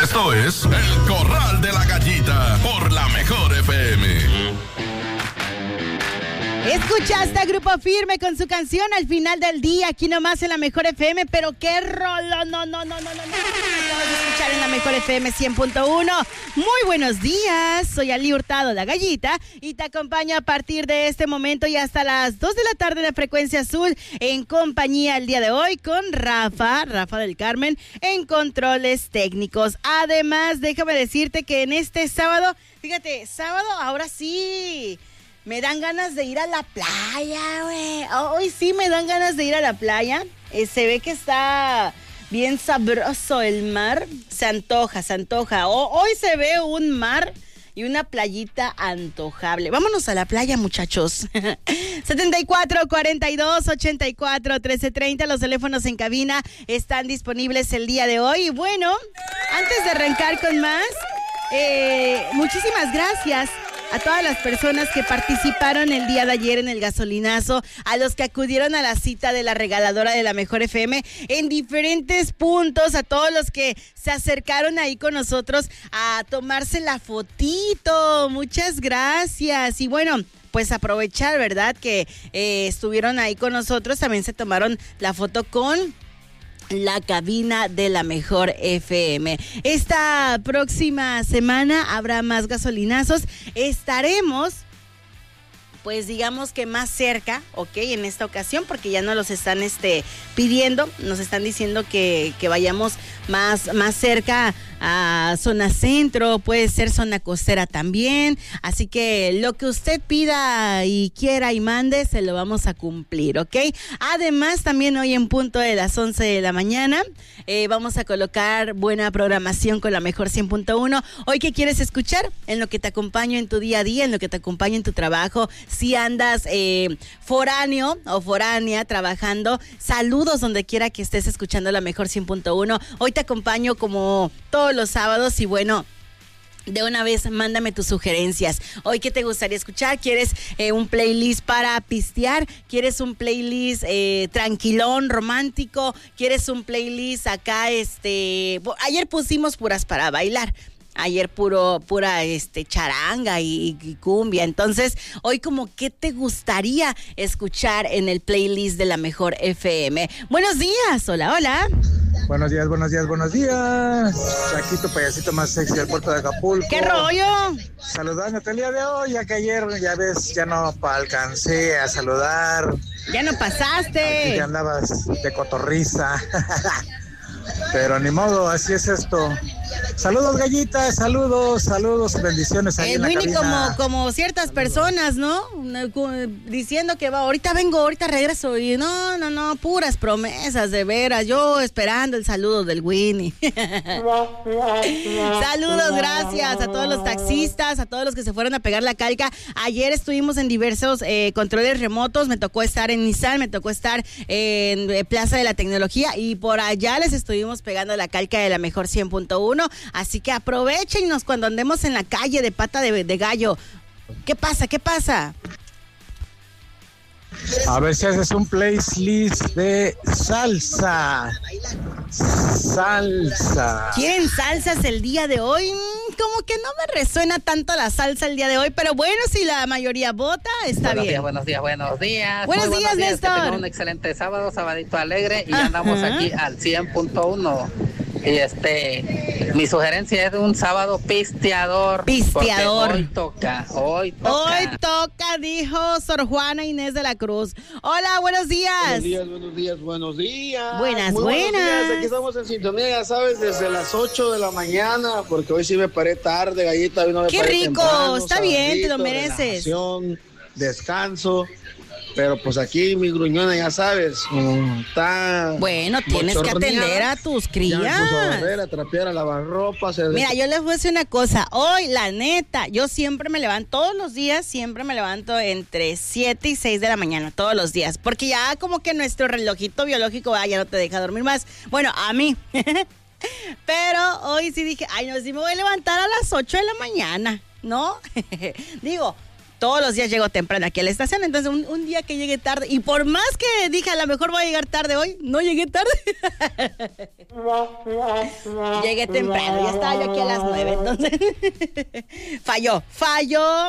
Esto es El Corral de la Gallita por la Mejor FM. Escuchaste a Grupo Firme con su canción Al Final del Día, aquí nomás en la Mejor FM, pero qué rolo, no. Acabas de escuchar en la Mejor FM 100.1. Muy buenos días, soy Ali Hurtado, la Gallita, y te acompaño a partir de este momento y hasta las 2 de la tarde en la Frecuencia Azul, en compañía el día de hoy con Rafa del Carmen, en controles técnicos. Además, déjame decirte que en este sábado, fíjate, sábado ahora sí... me dan ganas de ir a la playa, güey. Hoy sí me dan ganas de ir a la playa. Se ve que está bien sabroso el mar. Se antoja. Hoy se ve un mar y una playita antojable. Vámonos a la playa, muchachos. 74 42 84 13 30. Los teléfonos en cabina están disponibles el día de hoy. Y bueno, antes de arrancar con más, muchísimas gracias a todas las personas que participaron el día de ayer en el gasolinazo, a los que acudieron a la cita de la regaladora de la Mejor FM en diferentes puntos, a todos los que se acercaron ahí con nosotros a tomarse la fotito. Muchas gracias. Y bueno, pues aprovechar, ¿verdad? Que estuvieron ahí con nosotros, también se tomaron la foto con la cabina de la Mejor FM. Esta próxima semana habrá más gasolinazos. Estaremos, pues digamos que más cerca, ¿ok? En esta ocasión, porque ya no los están pidiendo, nos están diciendo que vayamos más cerca a zona centro, puede ser zona costera también, así que lo que usted pida y quiera y mande, se lo vamos a cumplir, ¿ok? Además, también hoy en punto de las 11 de la mañana, vamos a colocar buena programación con la Mejor 100.1. Hoy, ¿qué quieres escuchar? En lo que te acompaño en tu día a día, en lo que te acompaño en tu trabajo, si andas foráneo o foránea trabajando, saludos donde quiera que estés escuchando la Mejor 100.1. Hoy te acompaño como todos los sábados y bueno, de una vez mándame tus sugerencias. Hoy, ¿qué te gustaría escuchar? ¿Quieres un playlist para pistear? ¿Quieres un playlist tranquilón, romántico? ¿Quieres un playlist acá, ayer pusimos puras para bailar. Ayer pura charanga y cumbia. Entonces, hoy como ¿qué te gustaría escuchar en el playlist de la Mejor FM? Buenos días, hola. Buenos días. Aquí tu payasito más sexy del puerto de Acapulco. ¿Qué rollo? Saludándote el día de hoy, ya que ayer, ya ves, ya no alcancé a saludar. Ya no pasaste. Aquí ya andabas de cotorriza. Pero ni modo, así es esto. Saludos, gallitas, saludos, bendiciones ahí en la cabina. como ciertas personas, ¿no? Diciendo que ahorita vengo, ahorita regreso. Y no, puras promesas, de veras. Yo esperando el saludo del Winnie. Saludos, gracias a todos los taxistas, a todos los que se fueron a pegar la calca. Ayer estuvimos en diversos controles remotos. Me tocó estar en Nissan, me tocó estar en Plaza de la Tecnología. Y por allá les estuvimos pegando la calca de la Mejor 100.1. Así que aprovéchenos cuando andemos en la calle de pata de gallo. ¿Qué pasa? A ver si haces un playlist de salsa. ¿Quieren salsas el día de hoy? Como que no me resuena tanto la salsa el día de hoy, pero bueno, si la mayoría vota, está bien. Buenos días. Buenos días, Néstor. Que tengan un excelente sábado, sabadito alegre, y andamos aquí al 100.1. Y mi sugerencia es de un sábado pisteador. Hoy toca, dijo Sor Juana Inés de la Cruz. Hola, buenos días. Buenos días. Buenos días. Aquí estamos en sintonía, ya sabes, desde las 8 de la mañana, porque hoy sí me paré tarde, gallita. Hoy no me Qué paré rico, temprano, está bien, te lo mereces. Descanso. Pero pues aquí mi gruñona, ya sabes, está... Bueno, tienes que atender a tus crías. Ya me puso a barrer, a trapear, a lavar ropa. Mira, yo les voy a decir una cosa. Hoy, la neta, yo siempre me levanto, todos los días, entre 7 y 6 de la mañana, todos los días. Porque ya como que nuestro relojito biológico ya no te deja dormir más. Bueno, a mí. Pero hoy sí dije, sí me voy a levantar a las 8 de la mañana, ¿no? Digo... todos los días llego temprano aquí a la estación, entonces un día que llegue tarde, y por más que dije a lo mejor voy a llegar tarde hoy, no llegué tarde. Llegué temprano, ya estaba yo aquí a las 9, entonces falló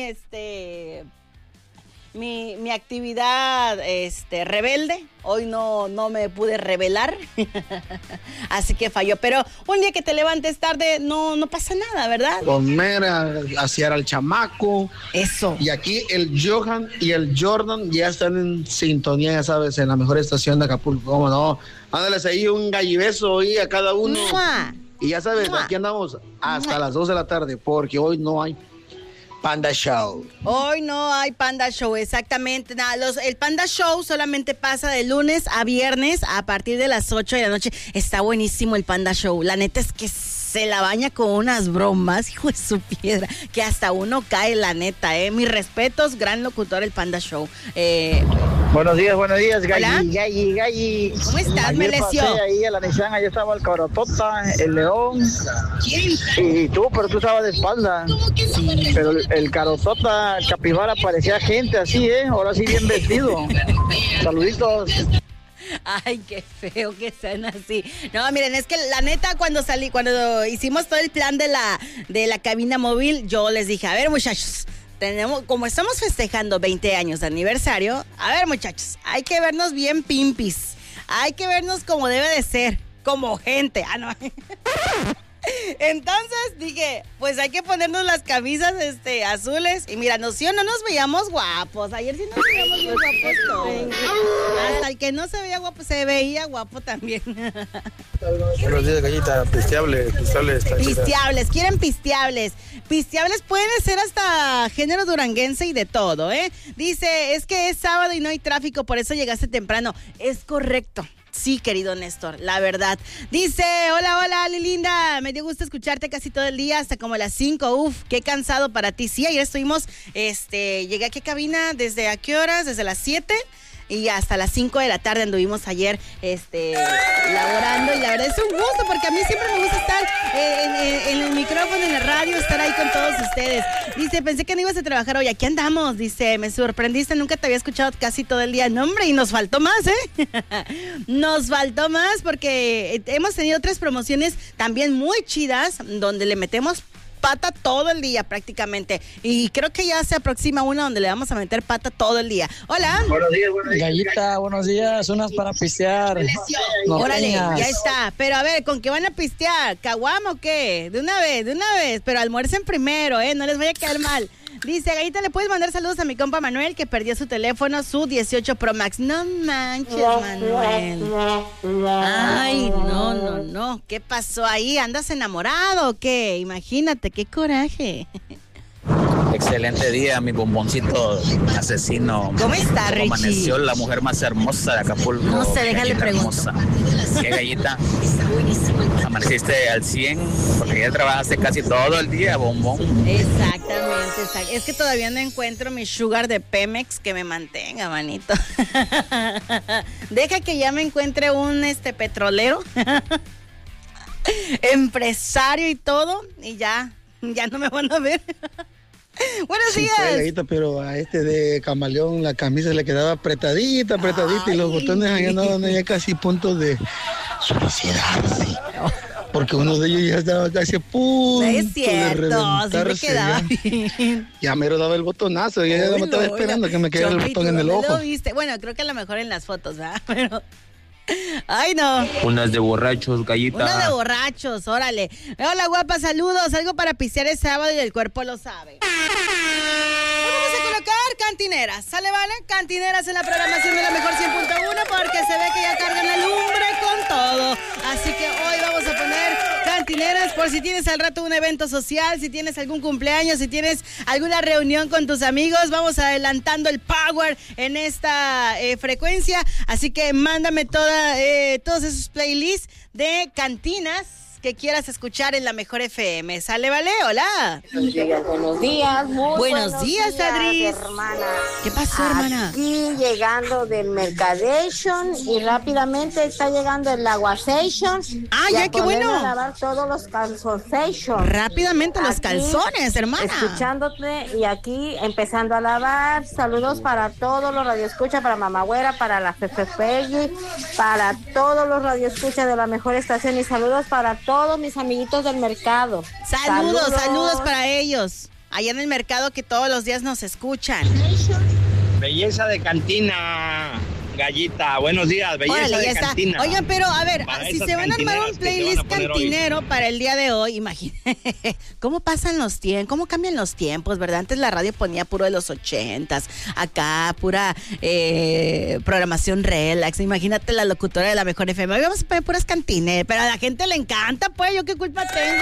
mi actividad rebelde. Hoy no me pude rebelar. Así que falló. Pero un día que te levantes tarde no pasa nada, ¿verdad? Comer, asear al chamaco. Eso. Y aquí el Johan y el Jordan ya están en sintonía, ya sabes, en la mejor estación de Acapulco. ¿Cómo no? Ándales ahí un gallibeso ahí a cada uno. ¡Mua! Y ya sabes, aquí andamos hasta las 2 de la tarde, porque hoy no hay Panda Show. Hoy no hay Panda Show, exactamente. Nada, el Panda Show solamente pasa de lunes a viernes a partir de las 8 de la noche. Está buenísimo el Panda Show. La neta es que se la baña con unas bromas, hijo de su piedra, que hasta uno cae, la neta, Mis respetos, gran locutor el Panda Show. Buenos días, Galli. ¿Cómo estás, Ayer Melesio? pasé ahí a la Nissan, ahí estaba el Carotota, el León. Y tú, pero tú estabas de espalda. Sí. Pero el Carotota, el Capibara, parecía gente así, ahora sí bien vestido. Saluditos. Ay, qué feo que sean así. No, miren, es que la neta cuando hicimos todo el plan de la cabina móvil, yo les dije, a ver, muchachos, como estamos festejando 20 años de aniversario, a ver, muchachos, hay que vernos bien pimpis. Hay que vernos como debe de ser, como gente. Ah, no. Entonces dije, pues hay que ponernos las camisas azules. Y mira, sí o no nos veíamos guapos. Ayer sí nos veíamos muy guapos todos. Hasta el que no se veía guapo, se veía guapo también. Buenos días, Gallita. Pisteables. Pisteables, quieren pisteables. Pisteables pueden ser hasta género duranguense y de todo, Dice, es que es sábado y no hay tráfico, por eso llegaste temprano. Es correcto. Sí, querido Néstor, la verdad. Dice, hola, Lilinda, me dio gusto escucharte casi todo el día, hasta como las 5, uf, qué cansado para ti. Sí, ayer estuvimos, llegué aquí a cabina, ¿desde a qué horas? Desde las 7 y hasta las 5 de la tarde anduvimos ayer, laborando, y la verdad es un gusto, porque a mí siempre me gusta estar en el micrófono, en la radio, estar ahí con todos ustedes. Dice, pensé que no ibas a trabajar hoy, aquí andamos. Dice, me sorprendiste, nunca te había escuchado casi todo el día. No, hombre, y nos faltó más, Nos faltó más porque hemos tenido 3 promociones también muy chidas, donde le metemos pata todo el día prácticamente, y creo que ya se aproxima una donde le vamos a meter pata todo el día. Hola. Buenos días. Gallita, buenos días, unas para pistear. Órale, ya está. Pero a ver, ¿con qué van a pistear? ¿Caguama o qué? De una vez, pero almuercen primero, no les vaya a caer mal. Dice, Gallita, ¿le puedes mandar saludos a mi compa Manuel, que perdió su teléfono, su 18 Pro Max? No manches, Manuel. Ay, no. ¿Qué pasó ahí? ¿Andas enamorado o qué? Imagínate, qué coraje. Excelente día, mi bomboncito asesino. ¿Cómo está, Richie? Amaneció la mujer más hermosa de Acapulco. No sé, déjale preguntar. ¿Qué, Gallita? Amaneciste al 100, porque ya trabajaste casi todo el día, bombón. Exactamente. Es que todavía no encuentro mi sugar de Pemex que me mantenga, manito. Deja que ya me encuentre un petrolero, empresario y todo, y ya no me van a ver. Buenos días. Gallita, pero a de camaleón la camisa le quedaba apretadita. Ay. Y los botones ahí andaban ya casi puntos de suicidarse. Porque uno de ellos ya estaba casi a punto es cierto, de reventarse. Sí me quedaba bien. Ya mero daba el botonazo, ya me estaba esperando que me quedara el botón en el ojo. ¿Lo viste? Bueno, creo que a lo mejor en las fotos, ¿verdad? Pero... Ay, no. Unas de borrachos, Gallita. Unas de borrachos, órale. Hola, guapa, saludos. Algo para pistear el sábado y el cuerpo lo sabe. Vamos a colocar cantineras. ¿Sale, vale? Cantineras en la programación de la mejor 100.1 porque se ve que ya cargan la lumbre con todo. Así que hoy vamos a poner cantineras por si tienes al rato un evento social, si tienes algún cumpleaños, si tienes alguna reunión con tus amigos. Vamos adelantando el power en esta frecuencia. Así que mándame todos esos playlists de cantinas que quieras escuchar en la Mejor FM. ¿Sale, vale? Hola. Buenos días, muy buenos días, Adris. Hermana. ¿Qué pasó, hermana? Aquí llegando del Mercadation y rápidamente está llegando el Aguasation. Ah, ya, qué bueno. A lavar todos los calzoncillos. Rápidamente los calzones, hermana. Escuchándote y aquí empezando a lavar. Saludos para todos los radioescuchas, para Mamá Güera, para la Fefe Peggy, para todos los radioescuchas de la Mejor Estación y saludos para todos mis amiguitos del mercado. Saludos para ellos. Allá en el mercado que todos los días nos escuchan. Belleza de cantina, Gallita. Buenos días, belleza. Órale, de cantina. Oigan, pero a ver, si se van a armar un playlist cantinero hoy para el día de hoy, imagínate cómo pasan los tiempos, cómo cambian los tiempos, ¿verdad? Antes la radio ponía puro de los 80s, acá pura programación relax. Imagínate la locutora de la Mejor FM. Hoy vamos a poner puras cantineras, pero a la gente le encanta, pues, ¿yo qué culpa tengo?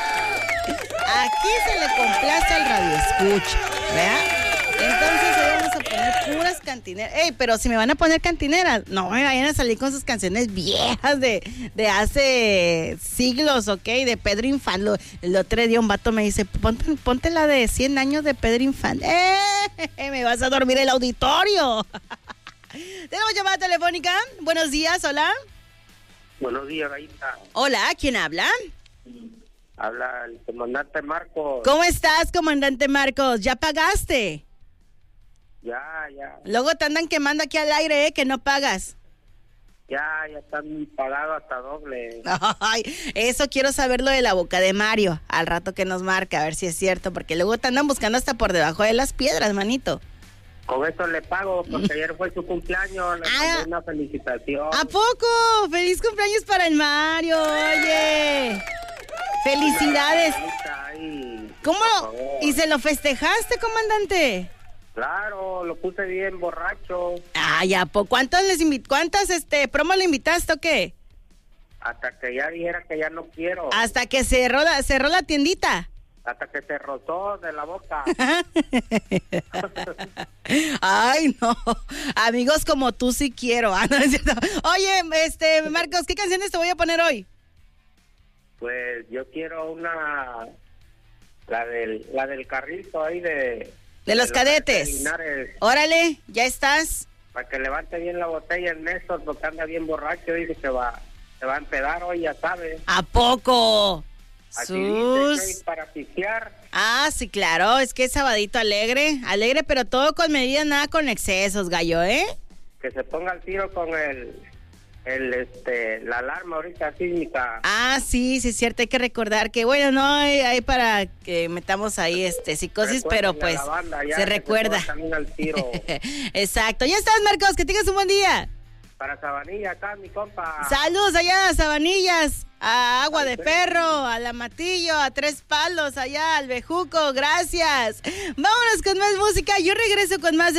Aquí se le complace al radio escucha, ¿verdad? Entonces hoy vamos a poner puras cantineras. Ey, pero si me van a poner cantineras, no me vayan a salir con sus canciones viejas de hace siglos, ¿ok? De Pedro Infante. El otro día un vato me dice, ponte la de 100 años de Pedro Infante. Me vas a dormir el auditorio. Tenemos llamada telefónica. Buenos días, hola. Buenos días, Gallita. Hola, ¿quién habla? Habla el comandante Marcos. ¿Cómo estás, comandante Marcos? ¿Ya pagaste? Ya. Luego te andan quemando aquí al aire, que no pagas. Ya están pagados hasta doble. Ay, eso quiero saber lo de la boca de Mario, al rato que nos marca, a ver si es cierto, porque luego te andan buscando hasta por debajo de las piedras, manito. Con esto le pago, porque ayer fue su cumpleaños, le mandé una felicitación. ¿A poco? ¡Feliz cumpleaños para el Mario! Oye, felicidades. ¿Cómo? ¿Y se lo festejaste, comandante? Claro, lo puse bien borracho. Ay, ¿a poco? ¿Cuántas promos le invitaste o qué? Hasta que ya dijera que ya no quiero. Hasta que cerró la tiendita. Hasta que se rozó de la boca. Ay, no. Amigos como tú sí quiero. Ah, no, es cierto. Oye, Marcos, ¿qué canciones te voy a poner hoy? Pues yo quiero la del carrito ahí de los cadetes. Órale, ya estás. Para que levante bien la botella el Néstor, porque anda bien borracho, dice que se va a empedar hoy, ya sabe. ¿A poco? Así dice que para pistear. Ah, sí, claro, es que es sabadito alegre, pero todo con medida, nada con excesos, gallo, ¿eh? Que se ponga al tiro con la alarma ahorita sísmica. Ah, sí, es cierto, hay que recordar que, bueno, no hay para que metamos ahí psicosis, pero pues se recuerda. Al tiro. Exacto, ya estás, Marcos, que tengas un buen día. Para Sabanilla, acá mi compa. Saludos allá a Sabanillas, a Agua de Perro, a La Matillo, a Tres Palos, allá al Bejuco, gracias. Vámonos con más música, yo regreso con más